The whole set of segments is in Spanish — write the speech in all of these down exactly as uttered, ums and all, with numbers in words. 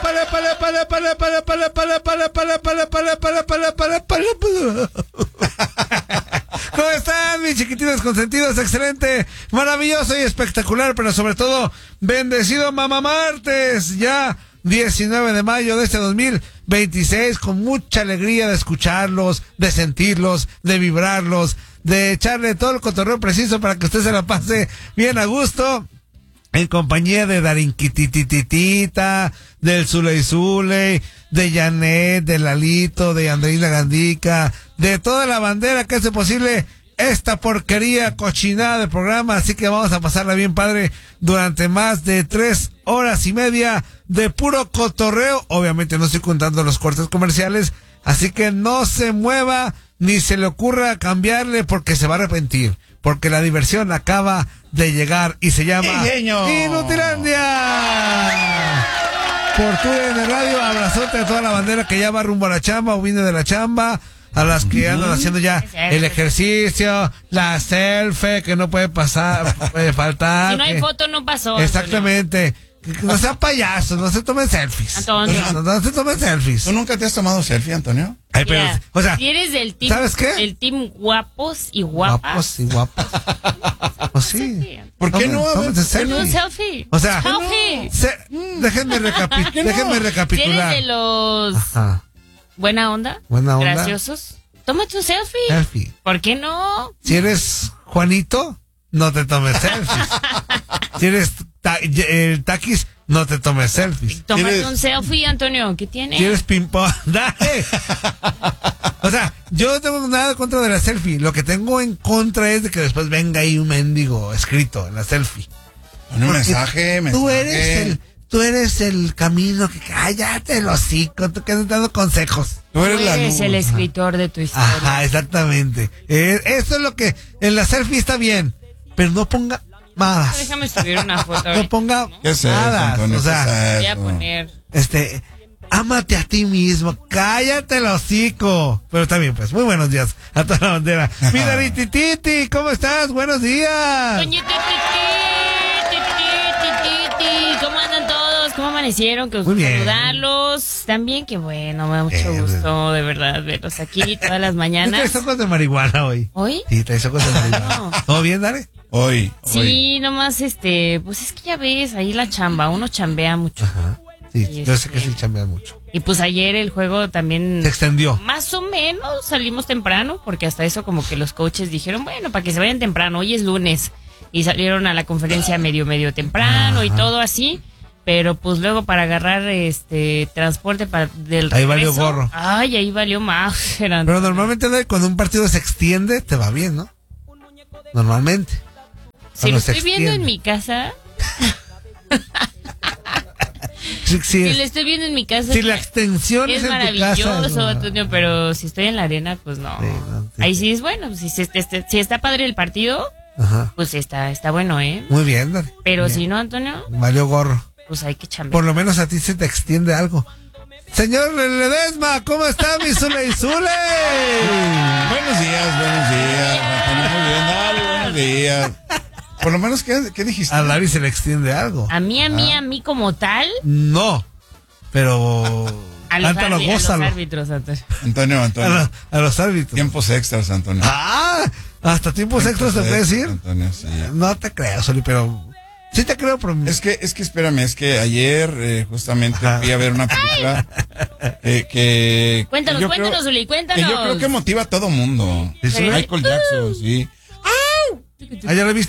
¿Cómo están, mis chiquititos consentidos? Excelente, maravilloso y espectacular, pero sobre todo, bendecido Mamá Martes, ya diecinueve de mayo de este dos mil veintiséis, con mucha alegría de escucharlos, de sentirlos, de vibrarlos, de echarle todo el cotorreo preciso para que usted se la pase bien a gusto, en compañía de Darinquitititita, del Zuley Zuley, de Janet, de Lalito, de Andreina Gandica, de toda la bandera que hace posible esta porquería cochinada de programa. Así que vamos a pasarla bien padre durante más de tres horas y media de puro cotorreo. Obviamente no estoy contando los cortes comerciales, así que no se mueva ni se le ocurra cambiarle porque se va a arrepentir, porque la diversión acaba de llegar y se llama Inutilandia. Por tu en radio, abrazote a toda la bandera que ya va rumbo a la chamba o viene de la chamba, a las que andan haciendo ya el ejercicio, la selfie que no puede pasar, puede faltar. Si no hay foto, no pasó. Exactamente. No sean payasos, no se tomen selfies. Antonio. No, no se tomen selfies. ¿Tú nunca te has tomado selfie, Antonio? Ay, pero, Mira, o sea, si eres del team, ¿sabes qué? El team guapos y guapas. Guapos y guapas. Pues sí. ¿Por qué no? Tómense Un selfie. selfie. O sea, selfie. se- déjenme, recapi- no? déjenme Si eres recapitular. de los Ajá. buena onda, Buena onda. graciosos, tómate un selfie. Selfie. ¿Por qué no? Si eres Juanito, no te tomes selfies. Si eres ta- el taquis, no te tomes selfies. Tómate ¿Tienes- un selfie, Antonio. ¿Qué tiene? Si eres ping-pong, dale. O sea, yo no tengo nada en contra de la selfie. Lo que tengo en contra es de que después venga ahí un mendigo escrito en la selfie. Pon un mensaje, mensaje. Tú eres el, tú eres el camino que cállate el hocico, tú que estás dando consejos. Tú eres Tú la eres el luz. escritor de tu historia. Ajá, exactamente. Eh, eso es lo que en la selfie está bien, pero no ponga madas. Déjame subir una foto. No ahorita. ponga ¿Qué es eso, madas. Antonio? O sea, ¿Qué es Voy a eso? poner. este, ámate a ti mismo, cállate el hocico. Pero está bien, pues, muy buenos días a toda la bandera. Mira, Titi, ¿cómo estás? Buenos días. Doña Titi, Titi, Titi, Titi, ¿cómo andan todos? ¿Cómo amanecieron? Que Muy bien. saludarlos. También, que bueno, me da mucho Bien. gusto, de verdad, verlos aquí todas las ¿Tú mañanas. traes ojos de marihuana hoy? ¿Hoy? Sí, traes ojos de marihuana. No. ¿Todo bien, Dale? Hoy, hoy. Sí, nomás este, pues es que ya ves, ahí la chamba, uno chambea mucho. Ajá. Sí, Y yo sé que este- sí chambea mucho. Y pues ayer el juego también Se extendió. más o menos salimos temprano, porque hasta eso como que los coaches dijeron, bueno, para que se vayan temprano, hoy es lunes, y salieron a la conferencia medio, medio temprano y Ajá. todo así, pero pues luego para agarrar este transporte para del Ahí valió regreso, gorro. Ay, ahí valió más. Eran- Pero normalmente, Dale, cuando un partido se extiende, te va bien, ¿no? Normalmente. si cuando lo se estoy viendo en extiende. mi casa, Sí, sí, si es- lo estoy viendo en mi casa, si la extensión es es, en tu casa. maravilloso, no. Antonio, pero si estoy en la arena, pues no. Sí, no, sí. Ahí sí es bueno, si, se- este- si está padre el partido, Ajá. pues está, está bueno, ¿eh? Muy bien, Dale. Pero Bien. si no, Antonio, Valió gorro. pues hay que chambear. Por lo menos a ti se te extiende algo. Señor Ledesma, ¿cómo está mi Zuley Zuley? Buenos días, buenos días. Antonio, muy bien, dale, buenos días. Por lo menos, ¿qué, qué dijiste? A Larry se le extiende algo. A mí, a mí, a mí como tal, No, pero... a los, Cántalo, arbi- a los gózalo. árbitros, Antonio. Antonio, A, Antonio. los- a los árbitros. Tiempos extras, Antonio. Ah, hasta tiempos extras se puede decir. Antonio, sí. No te creo, Soli, pero... Sí te creo, pero... Es que, es que espérame, es que ayer eh, justamente Ajá. fui a ver una película eh, que... Cuéntanos, que yo cuéntanos, creo- Zuli, Que cuéntanos. yo creo que motiva a todo mundo. ¿Sí, Zuli? Michael Jackson, sí. ¿Ah, ya lo viste?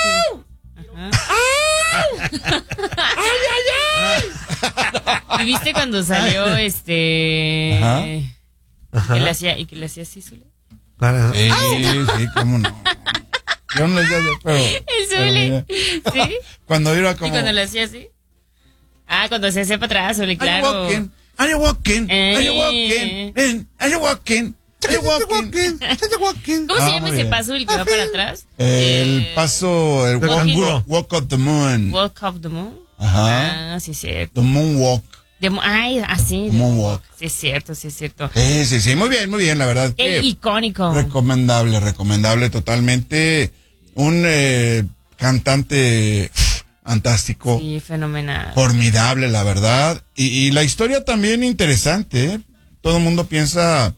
¿Y viste cuando salió este... Ajá. Ajá. Que le hacía, y que le hacía así, Zuli? Claro. Sí, sí, cómo no. Yo no les digo, pero... El pero Zuli, mira, ¿sí? Cuando iba ¿Y como... cuando le hacía así? Ah, cuando se hacía para atrás, Zuli, Are you claro. walking? Are you walking? Are you walking? Eh, Are you walking? Are you walking? ¿Cómo Ah, se llama muy ese bien. paso, el que va para atrás? El Eh, paso, el El walk, canguro. walk of the moon. Walk of the Moon. Ajá. Ah, sí, es cierto. The moonwalk. De mo- Ay, así. de Moonwalk. Sí, es cierto, sí, es cierto. Sí, sí, sí, muy bien, muy bien, la verdad. Qué que icónico. recomendable, recomendable totalmente. Un eh, cantante fantástico. Sí, fenomenal. Formidable, la verdad. Y, y la historia también interesante, ¿eh? Todo el mundo piensa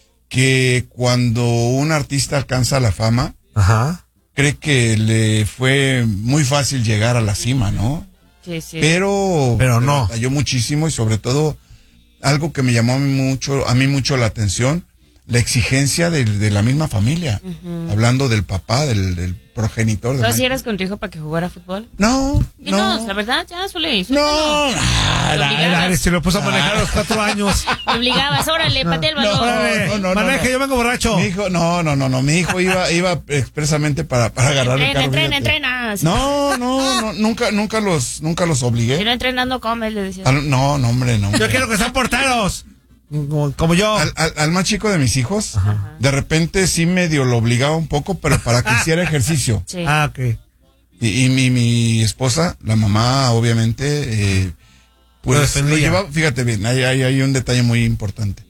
que cuando un artista alcanza la fama, Ajá. cree que le fue muy fácil llegar a la cima, ¿no? Sí, sí. Pero, Pero no. batalló muchísimo y sobre todo algo que me llamó a mí mucho, a mí mucho la atención, la exigencia de, de la misma familia. Ujú. Hablando del papá, del, del progenitor. ¿Tú de así Michael. eras con tu hijo para que jugara fútbol? No, Dinos, no. la verdad, ya, suele. No, Ah, la- la- la- se lo puso a manejar a los cuatro años. Me obligabas, órale, patea el balón. No, Órale, no, no, maneje, no. yo vengo borracho. Mi hijo, no, no, no, no, mi hijo iba, iba expresamente para, para agarrar el Entrena, carro. entrena, fíjate. entrenas. No, no, no, nunca, nunca los, nunca los Si obligué. no entrenando, comes, le decías. Al- no, no, hombre, no. Yo quiero que sean porteros. Como, como yo. Al, al, al más chico de mis hijos, de repente sí medio lo obligaba un poco, pero para que hiciera ejercicio. Sí. Ah. Ah, ok. Y, y mi, mi esposa, la mamá, obviamente, eh, Lo pues defendía. lo llevaba, fíjate bien, hay, hay, hay un detalle muy importante.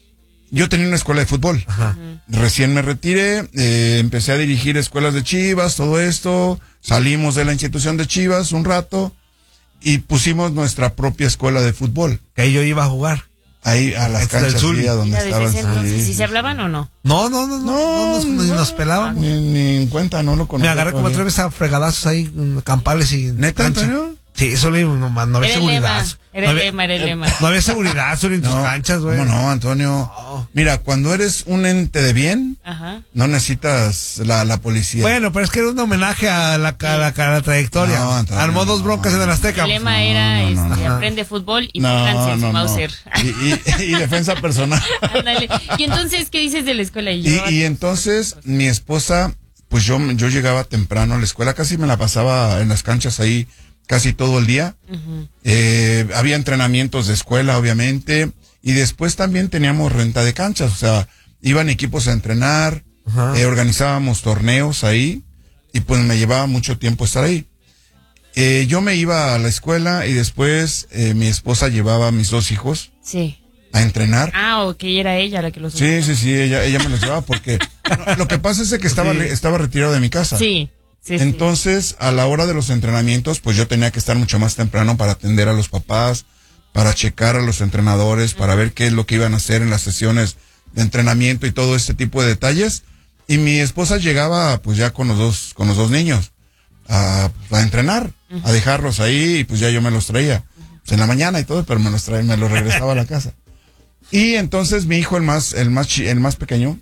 Yo tenía una escuela de fútbol. Ajá. Recién me retiré, eh, empecé a dirigir escuelas de Chivas, todo esto, salimos de la institución de Chivas un rato y pusimos nuestra propia escuela de fútbol. Que ahí yo iba a jugar. Ahí a las Este del canchas Zuli. sí, a donde Mira, desde estaban. ese entonces, sí, ¿si sí, se hablaban o no? No, no, no, no. No, nos, ni nos pelábamos. Ni, ni en cuenta, no lo Me conozco. agarré como todavía. tres veces a fregadazos ahí, mm, campales y. ¿Neta, cancha. Antonio? Sí, eso le no, no había Era el seguridad. lema, era no el había, lema, era el lema. no había seguridad, solo en tus No, canchas, güey. ¿Cómo no, Antonio? No. Mira, cuando eres un ente de bien, Ajá. no necesitas la, la policía. Bueno, pero es que era un homenaje a la, a la, a la trayectoria. No, Antonio, Armó dos no. broncas en el Azteca. El lema no, era, no, no, este, no. aprende fútbol y no, pónganse en su no, no. Mauser. Y, y- y defensa personal. Ándale. Y entonces, ¿qué dices de la escuela? Y, y entonces mi esposa, pues yo, yo llegaba temprano a la escuela, casi me la pasaba en las canchas ahí casi todo el día. Ujú. Eh, había entrenamientos de escuela, obviamente, y después también teníamos renta de canchas, o sea, iban equipos a entrenar, Ajá. eh, organizábamos torneos ahí, y pues me llevaba mucho tiempo estar ahí. Eh, yo me iba a la escuela y después eh, mi esposa llevaba a mis dos hijos Sí. a entrenar. Ah, ok, era ella la que los Sí, sí, sí, ella, ella me los llevaba porque no, lo que pasa es de que estaba, Sí. estaba retirado de mi casa. Sí, sí, sí. Entonces, a la hora de los entrenamientos, pues yo tenía que estar mucho más temprano para atender a los papás, para checar a los entrenadores, para ver qué es lo que iban a hacer en las sesiones de entrenamiento y todo este tipo de detalles. Y mi esposa llegaba, pues ya con los dos, con los dos niños, a, a entrenar, a dejarlos ahí, y pues ya yo me los traía. Pues en la mañana y todo, pero me los traía, me los regresaba a la casa. Y entonces mi hijo, el más, el más, chi- el más pequeño,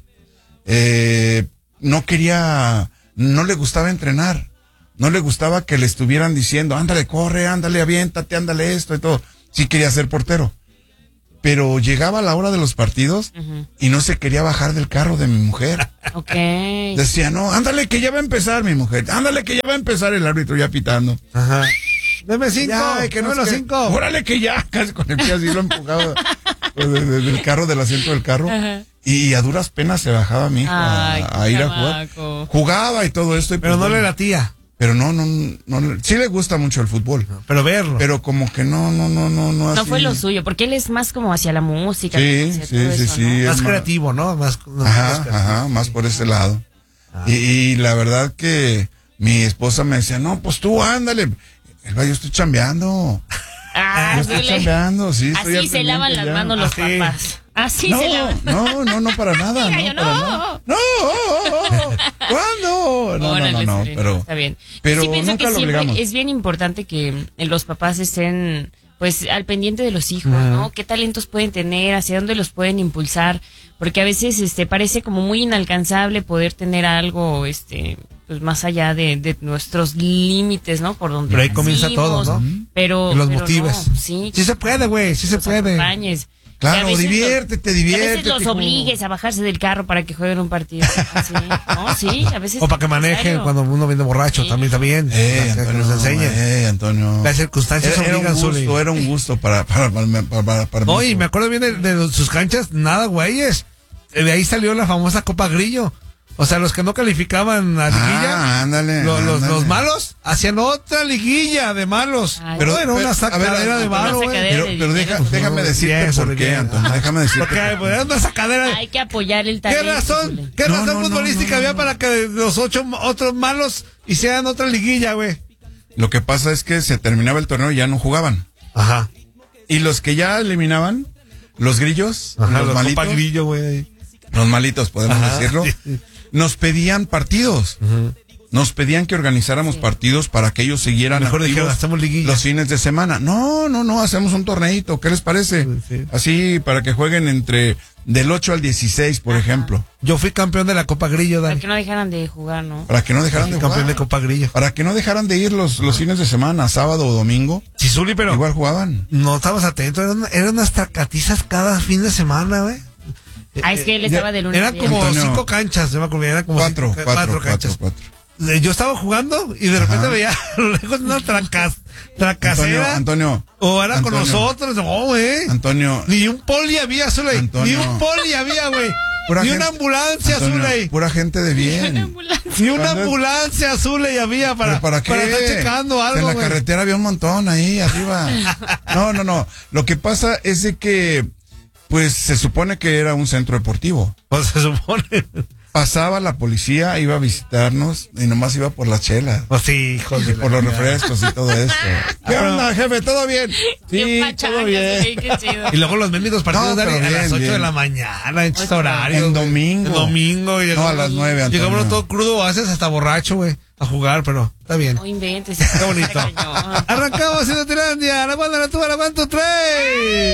eh, no quería, no le gustaba entrenar, no le gustaba que le estuvieran diciendo, ándale, corre, ándale, aviéntate, ándale esto y todo. Sí quería ser portero, pero llegaba la hora de los partidos Ujú. y no se quería bajar del carro de mi mujer. Ok. Decía, no, ándale que ya va a empezar mi mujer, ándale que ya va a empezar el árbitro ya pitando. Ajá. Deme cinco. Ya, que no Deme los es que- cinco. Órale que ya, casi con el pie así lo empujaba de- de- del carro, del asiento del carro. Ajá. Y a duras penas se bajaba mi hijo a, Ay, a ir a jugar. chamaco. Jugaba y todo esto. Y Pero pues, no le bueno, latía. Pero no, no, no, le- sí le gusta mucho el fútbol. Pero verlo. Pero como que no, no, no, no, no. No así. fue lo suyo, porque él es más como hacia la música. Sí, hacia sí, todo sí, eso, sí. ¿no? es más más- creativo, ¿no? Más, no, más Ajá, creativo. ajá, más por ese lado. Ah. Y, y la verdad que mi esposa me decía, no, pues tú ándale. Yo estoy chambeando. Ah, Yo estoy dile. chambeando, sí. estoy Así al se lavan pendiente las ya. manos los Así. papás. Así No, se lavan. no, no, no, para nada. Diga yo, no, para no. nada. No, ¿cuándo? No, no, Órale, no, no, Serena, pero. está bien. pero sí pienso nunca que lo siempre obligamos. es bien importante que eh, los papás estén pues al pendiente de los hijos, ¿no? ¿Qué talentos pueden tener? ¿Hacia dónde los pueden impulsar? Porque a veces este parece como muy inalcanzable poder tener algo este pues más allá de, de nuestros límites, ¿no? Por donde Pero ahí comienza nacimos, todo, ¿no? Pero, Que los pero motives. no, sí, Sí se puede, güey, sí se los puede. acompañes. Claro, Que a veces diviértete, los- que A diviértete, veces los como- obligues a bajarse del carro para que jueguen un partido. Así, ¿no? Sí, a veces. O para que es manejen necesario. cuando uno viene borracho, Sí. también, también. Eh, Para que Antonio, nos enseñen. eh, Antonio. Las circunstancias Era, era un obligan, Zuli. gusto, era un gusto para, para, para, para, para, para No, mí. y me acuerdo bien de, de sus canchas, nada, güeyes. De ahí salió la famosa Copa Grillo. O sea, los que no calificaban a liguilla, Ah, ándale. lo- los, ándale. los malos, hacían otra liguilla de malos. Ay. Pero Pero- era una pero- a sacadera ver, de una malo, güey. sacadera. Pero, de pero deja, dinero. déjame No, decirte bien, por Zuli, qué, bien. Antonio. Déjame decirte. Porque por qué. pues, era una sacadera. Hay que apoyar el ¿Qué talento. razón? Zuli. ¿Qué No, razón no, no, futbolística no, no, había no. para que los ocho otros malos hicieran otra liguilla, güey? Lo que pasa es que se terminaba el torneo y ya no jugaban. Ajá. Y los que ya eliminaban, los grillos, Ajá, los, los malitos, Copa Grillo, güey. los malitos, podemos Ajá. decirlo, nos pedían partidos. Ujú. Nos pedían que organizáramos Sí. partidos para que ellos siguieran Mejor activos dijeron, hacemos liguilla. los fines de semana. No, no, no, hacemos un torneito, ¿qué les parece? Sí. Así, para que jueguen entre del ocho al dieciséis, por Ajá. ejemplo, Yo fui campeón de la Copa Grillo, Para Dani. que no dejaran de jugar, ¿no? para que no dejaran de Campeón jugar. de Copa Grillo. Para que no dejaran de ir los, los fines de semana, sábado o domingo, Sí, Zuli, pero igual jugaban. no estabas atento. Eran, eran unas tracatizas cada fin de semana, güey. Ah, es que él estaba de lunes. a Eran viernes. como Antonio. cinco canchas, se me acuerdo. Eran como Cuatro, cinco- cuatro, cuatro, canchas. cuatro. Eh, Yo estaba jugando y de repente Ajá. veía a lo lejos una tracas, tracasera. Antonio, Antonio. O era con Antonio. nosotros, no, güey. Antonio, Ni un poli había, Zuley. Antonio. Ni un poli había, güey. Pura Ni gente- una ambulancia, Antonio, Zuley. pura gente de bien. Ni una ¿Cuándo es? ambulancia, Zuley, había para, ¿Pero para qué? estar checando algo, En la güey. carretera había un montón ahí arriba. No, no, no. Lo que pasa es de que, pues, se supone que era un centro deportivo. Pues se supone. Pasaba la policía, iba a visitarnos y nomás iba por las chelas. Pues sí, hijo de Y por la los chingada. refrescos y todo esto. ¿Qué onda, jefe? ¿Todo bien? Qué Sí, pachanga, todo bien. sí, qué chido. Y luego los mendigos partidos No, Dani, pero a las bien, ocho de bien. la mañana, en estos Ocho. horarios. En güey. domingo. En domingo. y No, a las nueve, Antonio. Llegamos todo crudo, haces hasta borracho, güey, a jugar, pero está bien. No inventes. Qué bonito. Está cañón. Arrancamos haciendo Tirandia, la banda la tuba, la one, two, three.